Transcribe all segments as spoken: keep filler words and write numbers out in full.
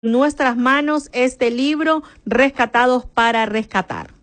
nuestras manos este libro, Rescatados para Rescatar?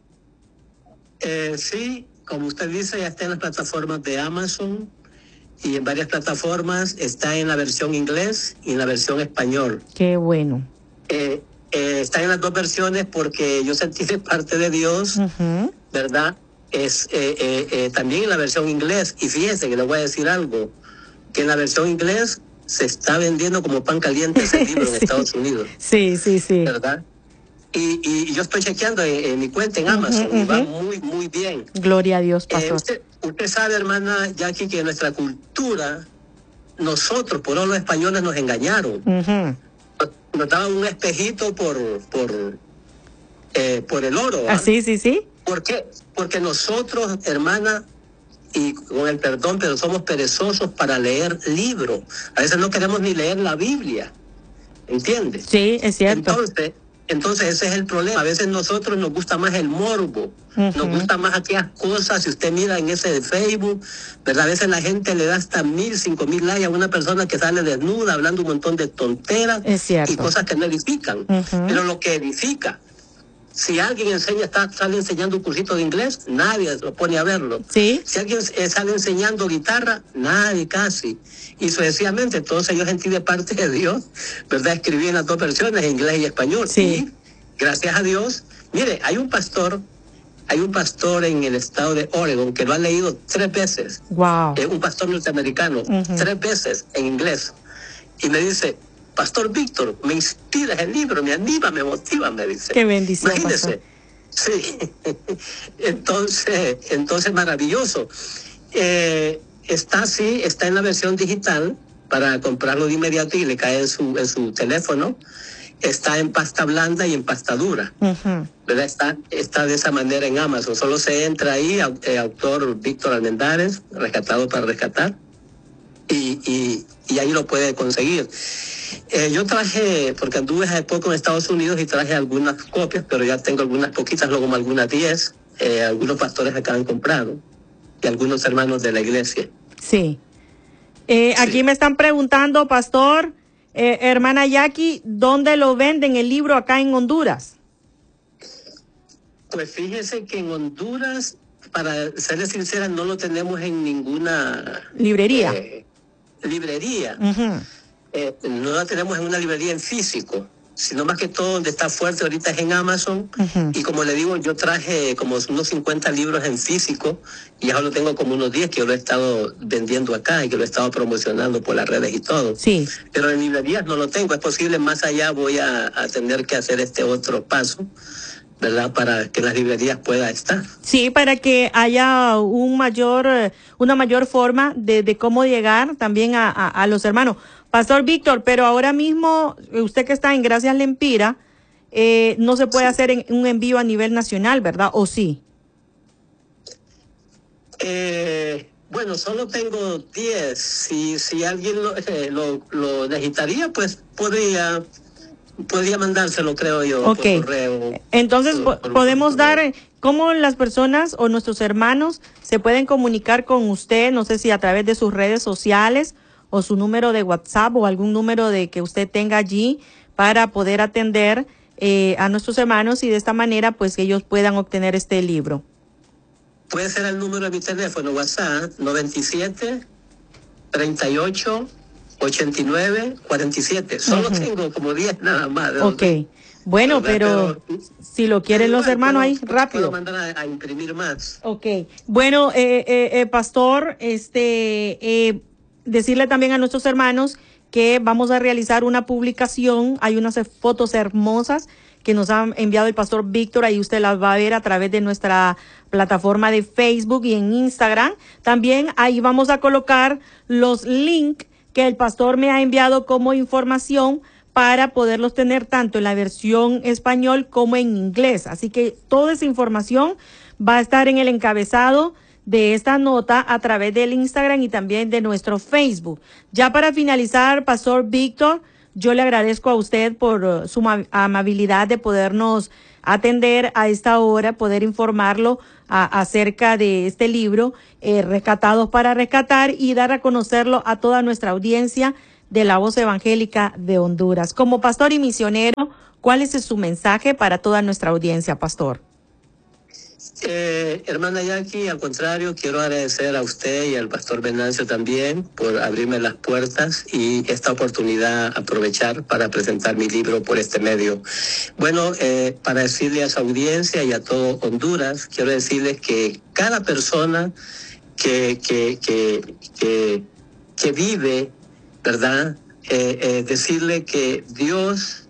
Eh, sí, como usted dice, ya está en las plataformas de Amazon y en varias plataformas. Está en la versión inglés y en la versión español. Qué bueno. Eh, eh, está en las dos versiones porque yo sentí de parte de Dios, uh-huh. ¿verdad? Es eh, eh, eh, también en la versión inglés. Y fíjese que le voy a decir algo, que en la versión inglés se está vendiendo como pan caliente ese libro en sí. Estados Unidos. Sí, sí, sí. ¿Verdad? Y, y yo estoy chequeando en, en mi cuenta en Amazon, uh-huh, uh-huh. y va muy, muy bien. Gloria a Dios, pastor. Eh, usted, usted sabe, hermana Jackie, que nuestra cultura, nosotros, por los españoles, nos engañaron. Uh-huh. Nos, nos daban un espejito por, por, eh, por el oro. Ah, sí, sí, sí. ¿Por qué? Porque nosotros, hermana, y con el perdón, pero somos perezosos para leer libros. A veces no queremos ni leer la Biblia. ¿Entiendes? Sí, es cierto. Entonces, entonces ese es el problema. A veces nosotros nos gusta más el morbo, uh-huh. nos gusta más aquellas cosas. Si usted mira en ese de Facebook, ¿verdad? A veces la gente le da hasta mil, cinco mil likes a una persona que sale desnuda, hablando un montón de tonteras y cosas que no edifican. Uh-huh. Pero lo que edifica, si alguien enseña, está, sale enseñando un cursito de inglés, nadie se lo pone a verlo. ¿Sí? Si alguien eh, sale enseñando guitarra, nadie casi. Y sucesivamente, entonces yo sentí de parte de Dios, ¿verdad? Escribí en las dos versiones, inglés y español. Sí. Y gracias a Dios, mire, hay un pastor, hay un pastor en el estado de Oregon que lo ha leído tres veces. Wow. Es un pastor norteamericano, uh-huh. tres veces en inglés. Y me dice, Pastor Víctor, me inspira el libro, me anima, me motiva, me dice. Qué bendición, imagínese. Pastor. Sí. entonces, entonces maravilloso. Eh, está así, está en la versión digital para comprarlo de inmediato y le cae en su, en su teléfono. Está en pasta blanda y en pasta dura. Uh-huh. ¿Verdad? Está, está de esa manera en Amazon. Solo se entra ahí, eh, autor Víctor Almendares, Rescatado para Rescatar. Y, y, y ahí lo puede conseguir. Eh, yo traje, porque anduve hace poco en Estados Unidos y traje algunas copias, pero ya tengo algunas poquitas, luego como algunas diez. Eh, algunos pastores acá han comprado y algunos hermanos de la iglesia. Sí. Eh, sí. Aquí me están preguntando, pastor, eh, hermana Jackie, ¿dónde lo venden el libro acá en Honduras? Pues fíjese que en Honduras, para serles sincera, no lo tenemos en ninguna librería. Eh, librería. Uh-huh. Eh, no la tenemos en una librería en físico, sino más que todo donde está fuerte ahorita es en Amazon. Uh-huh. Y como le digo, yo traje como unos cincuenta libros en físico y ya lo tengo como unos diez que yo lo he estado vendiendo acá y que lo he estado promocionando por las redes y todo. Sí. Pero en librerías no lo tengo. Es posible, más allá voy a, a tener que hacer este otro paso, ¿verdad? Para que las librerías pueda estar. Sí, para que haya un mayor, una mayor forma de, de cómo llegar también a, a, a los hermanos. Pastor Víctor, pero ahora mismo, usted que está en Gracias Lempira, eh, no se puede sí. hacer en, un envío a nivel nacional, ¿verdad? ¿O sí? Eh, bueno, solo tengo diez. Si, si alguien lo, eh, lo, lo necesitaría, pues podría... Podría mandárselo, creo yo, okay. por correo. Entonces, por, por podemos dar, ¿cómo las personas o nuestros hermanos se pueden comunicar con usted? No sé si a través de sus redes sociales o su número de WhatsApp o algún número de que usted tenga allí para poder atender eh, a nuestros hermanos y de esta manera, pues, que ellos puedan obtener este libro. Puede ser el número de mi teléfono, WhatsApp, noventa y siete, treinta y ocho, ochenta y nueve, cuarenta y siete. Solo uh-huh. tengo como diez nada más. Ok. Bueno, pero, pero si lo quieren los hermanos ahí, rápido. Puedo mandar a, a imprimir más. Ok. Bueno, eh, eh, eh, pastor, este, eh, decirle también a nuestros hermanos que vamos a realizar una publicación. Hay unas fotos hermosas que nos ha enviado el pastor Víctor. Ahí usted las va a ver a través de nuestra plataforma de Facebook y en Instagram. También ahí vamos a colocar los links que el pastor me ha enviado como información para poderlos tener tanto en la versión español como en inglés. Así que toda esa información va a estar en el encabezado de esta nota a través del Instagram y también de nuestro Facebook. Ya para finalizar, Pastor Víctor, yo le agradezco a usted por uh, su amabilidad de podernos atender a esta hora, poder informarlo a, acerca de este libro, eh, Rescatados para Rescatar, y dar a conocerlo a toda nuestra audiencia de la Voz Evangélica de Honduras. Como pastor y misionero, ¿cuál es su mensaje para toda nuestra audiencia, pastor? Eh, hermana Jackie, al contrario, quiero agradecer a usted y al pastor Venancio también por abrirme las puertas y esta oportunidad aprovechar para presentar mi libro por este medio. Bueno, eh, para decirle a su audiencia y a todo Honduras, quiero decirles que cada persona que, que, que, que, que vive, ¿verdad? Eh, eh, decirle que Dios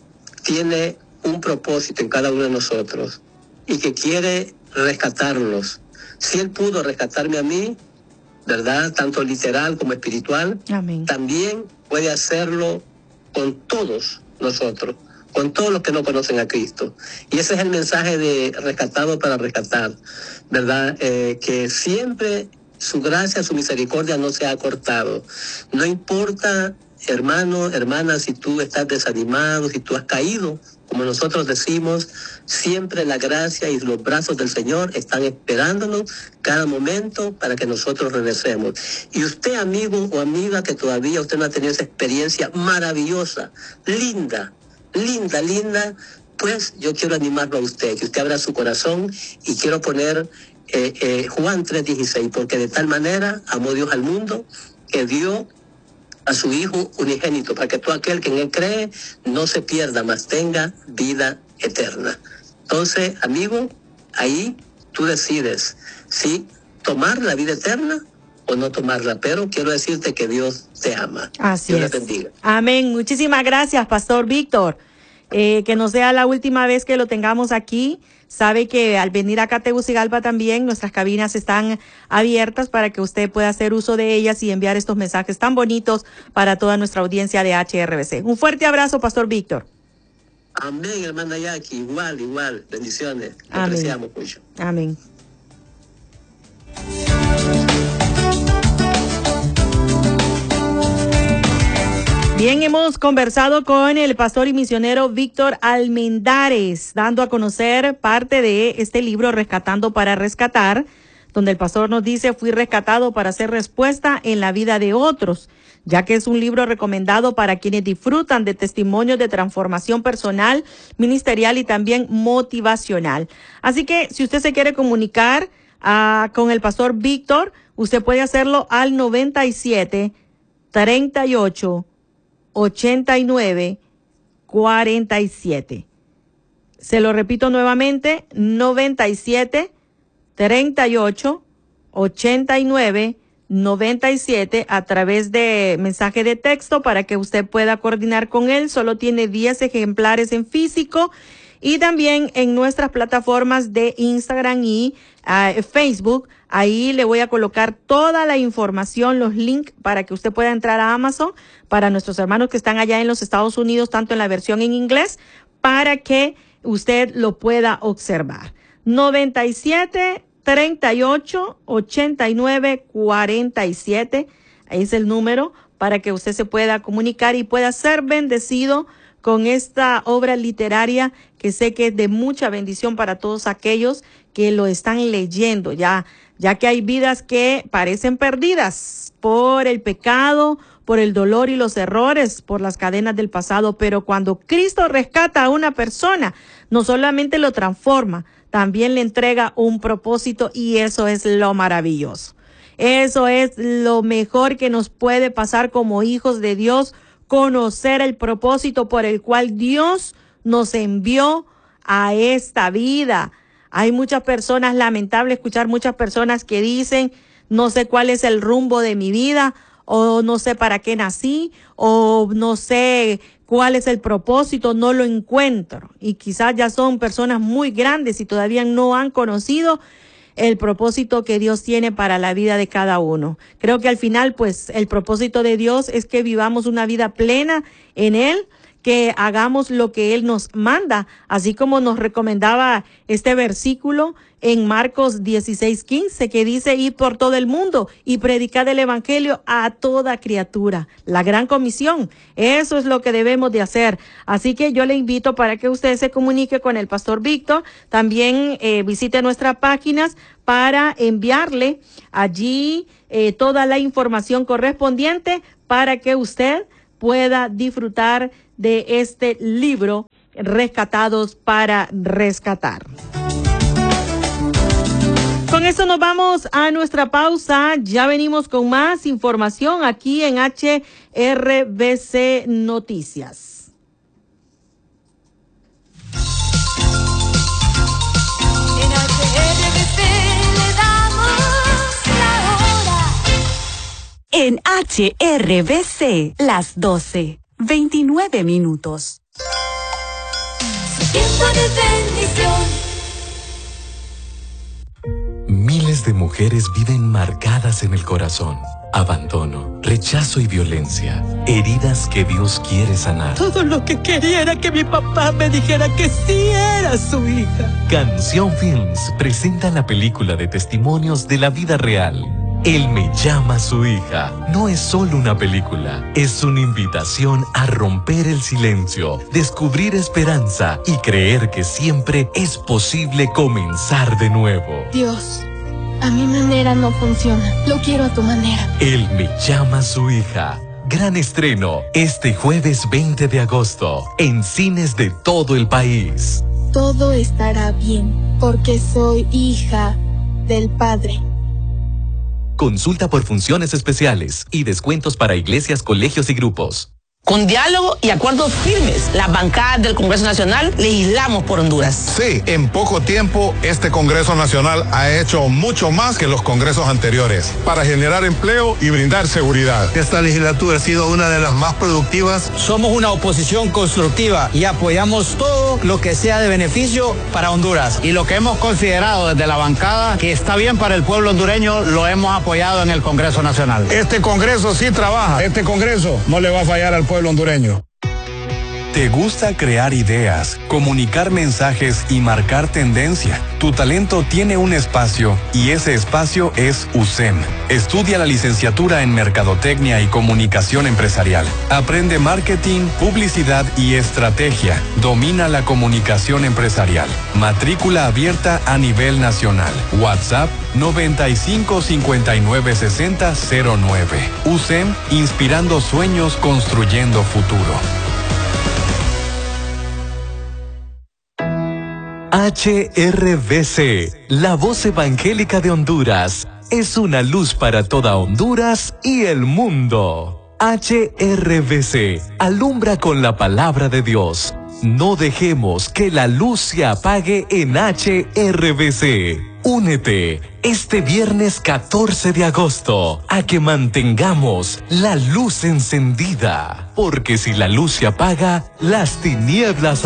tiene un propósito en cada uno de nosotros y que quiere rescatarnos. Si Él pudo rescatarme a mí, ¿verdad? Tanto literal como espiritual. Amén. También puede hacerlo con todos nosotros, con todos los que no conocen a Cristo. Y ese es el mensaje de rescatado para rescatar, ¿verdad? Eh, que siempre su gracia, su misericordia no se ha cortado. No importa, hermano, hermana, si tú estás desanimado, si tú has caído, como nosotros decimos, siempre la gracia y los brazos del Señor están esperándonos cada momento para que nosotros regresemos. Y usted, amigo o amiga, que todavía usted no ha tenido esa experiencia maravillosa, linda, linda, linda, pues yo quiero animarlo a usted, que usted abra su corazón, y quiero poner eh, eh, Juan tres dieciséis, porque de tal manera amó Dios al mundo que dio a su Hijo unigénito, para que todo aquel que en Él cree no se pierda, mas tenga vida eterna. Entonces, amigo, ahí tú decides si tomar la vida eterna o no tomarla, pero quiero decirte que Dios te ama. Así Dios es. le bendiga. Amén. Muchísimas gracias, Pastor Víctor. Eh, que no sea la última vez que lo tengamos aquí. Sabe que al venir acá a Tegucigalpa también nuestras cabinas están abiertas para que usted pueda hacer uso de ellas y enviar estos mensajes tan bonitos para toda nuestra audiencia de H R B C. Un fuerte abrazo, Pastor Víctor. Amén, hermana Jackie. Igual, igual. Bendiciones. Te Amén. apreciamos mucho. Amén. Bien, hemos conversado con el pastor y misionero Víctor Almendares, dando a conocer parte de este libro Rescatando para Rescatar, donde el pastor nos dice: fui rescatado para hacer respuesta en la vida de otros, ya que es un libro recomendado para quienes disfrutan de testimonios de transformación personal, ministerial y también motivacional. Así que si usted se quiere comunicar uh, con el pastor Víctor, usted puede hacerlo al noventa y siete, treinta y ocho, ochenta y nueve, cuarenta y siete. Se lo repito nuevamente, noventa y siete, treinta y ocho, ochenta y nueve, noventa y siete, a través de mensaje de texto para que usted pueda coordinar con él. Solo tiene diez ejemplares en físico, y también en nuestras plataformas de Instagram y uh, Facebook. Ahí le voy a colocar toda la información, los links, para que usted pueda entrar a Amazon, para nuestros hermanos que están allá en los Estados Unidos, tanto en la versión en inglés, para que usted lo pueda observar. noventa y siete, treinta y ocho, ochenta y nueve, cuarenta y siete. Ahí es el número para que usted se pueda comunicar y pueda ser bendecido con esta obra literaria, que sé que es de mucha bendición para todos aquellos que lo están leyendo, ya, ya que hay vidas que parecen perdidas por el pecado, por el dolor y los errores, por las cadenas del pasado. Pero cuando Cristo rescata a una persona, no solamente lo transforma, también le entrega un propósito, y eso es lo maravilloso. Eso es lo mejor que nos puede pasar como hijos de Dios, conocer el propósito por el cual Dios nos envió a esta vida. Hay muchas personas, lamentable escuchar muchas personas que dicen: no sé cuál es el rumbo de mi vida, o no sé para qué nací, o no sé cuál es el propósito, no lo encuentro. Y quizás ya son personas muy grandes y todavía no han conocido el propósito que Dios tiene para la vida de cada uno. Creo que al final, pues, el propósito de Dios es que vivamos una vida plena en Él, que hagamos lo que Él nos manda, así como nos recomendaba este versículo en Marcos dieciséis quince, que dice: id por todo el mundo y predicad el evangelio a toda criatura. La gran comisión, eso es lo que debemos de hacer. Así que yo le invito para que usted se comunique con el pastor Víctor, también eh, visite nuestras páginas para enviarle allí eh, toda la información correspondiente para que usted pueda disfrutar de este libro, Rescatados para Rescatar. Con esto nos vamos a nuestra pausa. Ya venimos con más información aquí en H R B C Noticias. En H R B C le damos la hora. En H R B C, las doce, veintinueve minutos. Su tiempo de bendición. Miles de mujeres viven marcadas en el corazón. Abandono, rechazo y violencia. Heridas que Dios quiere sanar. Todo lo que quería era que mi papá me dijera que sí era su hija. Canción Films presenta la película de testimonios de la vida real. Él me llama su hija. No es solo una película, es una invitación a romper el silencio, descubrir esperanza y creer que siempre es posible comenzar de nuevo. Dios, a mi manera no funciona. Lo quiero a tu manera. Él me llama su hija. Gran estreno este jueves veinte de agosto en cines de todo el país. Todo estará bien porque soy hija del Padre. Consulta por funciones especiales y descuentos para iglesias, colegios y grupos. Con diálogo y acuerdos firmes, las bancadas del Congreso Nacional legislamos por Honduras. Sí, en poco tiempo este Congreso Nacional ha hecho mucho más que los congresos anteriores para generar empleo y brindar seguridad. Esta legislatura ha sido una de las más productivas. Somos una oposición constructiva y apoyamos todo lo que sea de beneficio para Honduras. Y lo que hemos considerado desde la bancada que está bien para el pueblo hondureño, lo hemos apoyado en el Congreso Nacional. Este Congreso sí trabaja. Este Congreso no le va a fallar al pueblo hondureño. ¿Te gusta crear ideas, comunicar mensajes y marcar tendencia? Tu talento tiene un espacio y ese espacio es U S E M. Estudia la licenciatura en Mercadotecnia y Comunicación Empresarial. Aprende marketing, publicidad y estrategia. Domina la comunicación empresarial. Matrícula abierta a nivel nacional. WhatsApp noventa y cinco cincuenta y nueve sesenta cero nueve. U S E M, inspirando sueños, construyendo futuro. H R B C, la voz evangélica de Honduras, es una luz para toda Honduras y el mundo. H R B C, alumbra con la palabra de Dios. No dejemos que la luz se apague en H R B C. Únete este viernes catorce de agosto a que mantengamos la luz encendida, porque si la luz se apaga, las tinieblas